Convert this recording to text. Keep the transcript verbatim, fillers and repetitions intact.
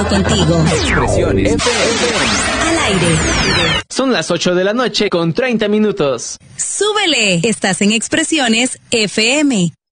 conectado contigo. Expresiones F M. Al aire. Son las ocho de la noche con treinta minutos. Súbele. Estás en Expresiones F M.